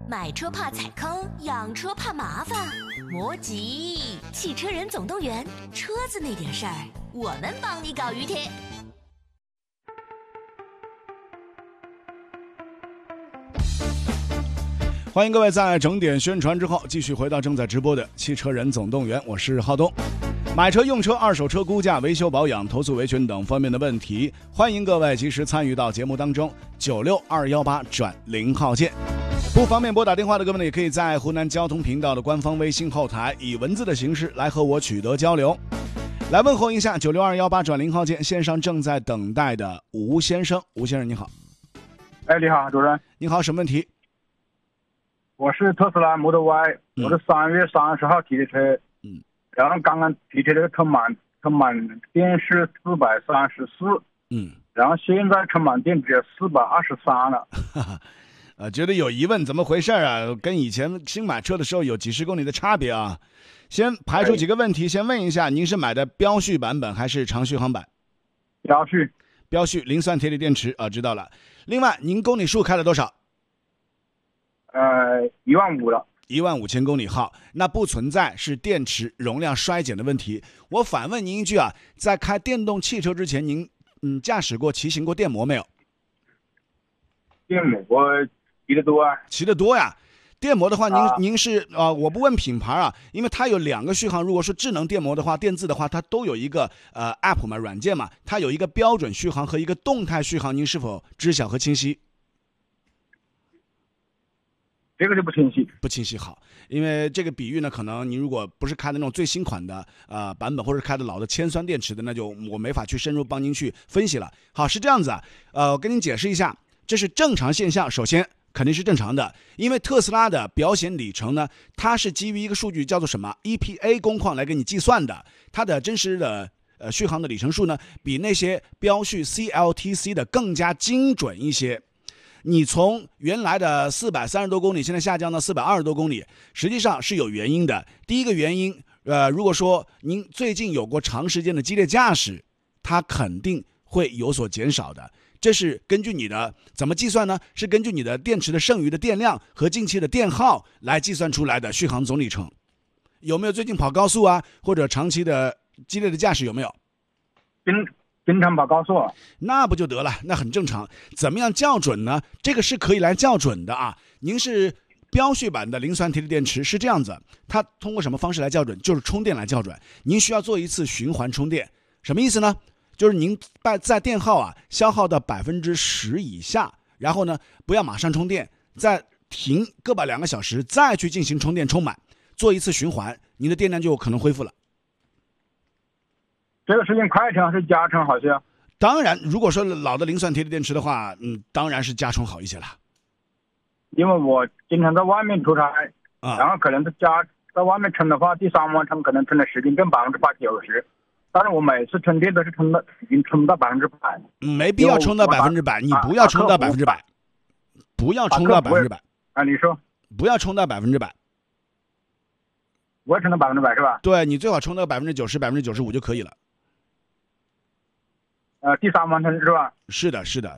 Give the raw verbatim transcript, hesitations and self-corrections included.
买车怕踩坑，养车怕麻烦，莫急，汽车人总动员，车子那点事儿，我们帮你搞于贴。 欢迎各位在整点宣传之后继续回到正在直播的汽车人总动员，我是浩东。买车、用车、二手车估价、维修保养、投诉维权等方面的问题，欢迎各位及时参与到节目当中。九六二幺八转零号键。不方便拨打电话的各位呢，也可以在湖南交通频道的官方微信后台以文字的形式来和我取得交流。来问候一下九六二幺八转零号键线上正在等待的吴先生。吴先生你好。 哎，你好，主任。 你好，什么问题？ 我是特斯拉 Model Y，、嗯、我是三月三十号提的车， 嗯， 然后刚刚提车这个充满充满电是四百三十四， 嗯， 然后现在充满电只有四百二十三了。 呃，觉得有疑问，怎么回事啊？跟以前新买车的时候有几十公里的差别啊。先排除几个问题，先问一下，您是买的标续版本还是长续航版？ 标续， 标续磷酸铁锂电池啊，知道了。另外，您公里数开了多少？ 呃，一万五了， 一万五千公里。好，那不存在是电池容量衰减的问题。我反问您一句啊，在开电动汽车之前，您嗯驾驶过、骑行过电摩没有？ 电摩我骑得多啊， 骑得多呀。电摩的话，您、 啊、 您是啊、呃，我不问品牌啊，因为它有两个续航。如果说智能电摩的话，电自的话，它都有一个呃 app 嘛，软件嘛，它有一个标准续航和一个动态续航，您是否知晓和清晰？ 这个就不清晰， 不清晰。好，因为这个比喻呢，可能您如果不是开的那种最新款的呃版本，或者开的老的铅酸电池的，那就我没法去深入帮您去分析了。好，是这样子啊，呃，我跟您解释一下，这是正常现象。首先肯定是正常的，因为特斯拉的表显里程呢，它是基于一个数据叫做什么 E P A 工况来给你计算的，它的真实的呃续航的里程数呢，比那些标续 C L T C 的更加精准一些。你从原来的四百三十多公里，现在下降到四百二十多公里，实际上是有原因的。第一个原因，呃，如果说您最近有过长时间的激烈驾驶，它肯定会有所减少的。这是根据你的怎么计算呢？是根据你的电池的剩余的电量和近期的电耗来计算出来的续航总里程。有没有最近跑高速啊，或者长期的激烈的驾驶有没有？ 经经常跑高速， 那不就得了？那很正常。怎么样校准呢？这个是可以来校准的啊。您是标续版的磷酸铁锂电池，是这样子，它通过什么方式来校准？就是充电来校准。您需要做一次循环充电，什么意思呢？就是您在在电耗啊消耗到百分之十以下，然后呢不要马上充电，再停个把两个小时，再去进行充电充满，做一次循环，您的电量就有可能恢复了。 这个是用快充还是加充好些？ 当然，如果说老的磷酸铁锂电池的话，嗯，当然是加充好一些了。 因为我经常在外面出差， 啊， 然后可能在家在外面充的话，第三方充可能充的时间更百分之八九十，但是我每次充电都是充到已经充到百分之百。 没必要充到百分之百，你不要充到百分之百，不要充到百分之百啊！你说不要充到百分之百， 不要充到百分之百是吧？ 对，你最好充到百分之九十、百分之九十五就可以了。 呃，第三方充是吧？ 是的，是的。